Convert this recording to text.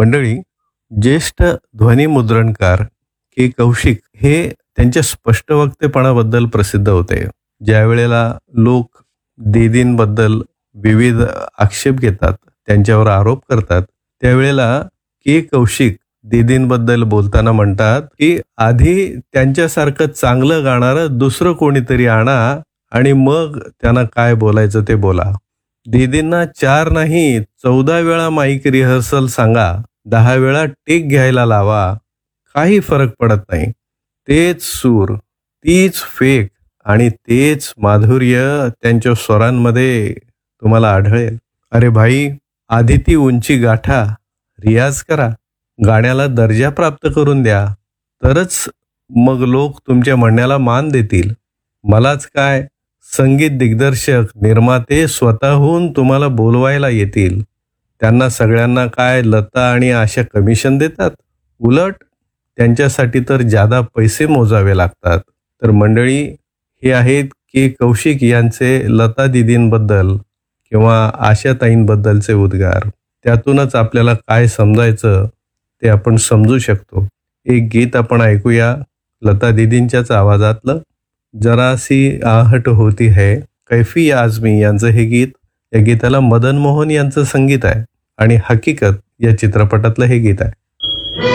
मंडळी, ज्येष्ठ ध्वनिमुद्रणकार के कौशिक हे त्यांच्या स्पष्ट वक्तेपणाबद्दल प्रसिद्ध होते. ज्या वेळेला लोक दीदींबद्दल विविध आक्षेप घेतात, त्यांच्यावर आरोप करतात, त्यावेळेला के कौशिक दीदींबद्दल बोलताना म्हणतात की आधी त्यांच्यासारखं चांगलं गाणारं दुसरं कोणीतरी आणा आणि मग त्यांना काय बोलायचं ते बोला. दीदींना 4 नाही 14 वेळा माईक रिहर्सल सांगा, 10 वेळा टेक घ्यायला लावा, काही फरक पडत नाही. तेच सूर, तीच फेक आणि तेच माधुर्य त्यांच्या स्वरांमध्ये तुम्हाला आढळेल. अरे भाई, आधी ती उंची गाठा, रियाज करा, गाण्याला दर्जा प्राप्त करून द्या, तरच मग लोक तुमच्या म्हणण्याला मान देतील. मलाच काय, संगीत दिग्दर्शक निर्माते स्वतःहून तुम्हाला बोलवायला येतील. त्यांना सगळ्यांना काय लता आणि आशा कमिशन देतात? उलट त्यांच्यासाठी तर जादा पैसे मोजावे लागतात. तर मंडळी, हे आहेत के कौशिक यांचे लता दीदींबद्दल किंवा आशाताईंबद्दलचे उद्गार. त्यातूनच आपल्याला काय समजायचं ते आपण समजू शकतो. एक गीत आपण ऐकूया लता दीदींच्याच आवाजातलं, जरासी आहट होती है. कैफी आझमी यांचं हे गीत. या गीताला मदन मोहन यांचं संगीत आहे आणि हकीकत या चित्रपटातलं हे गीत आहे.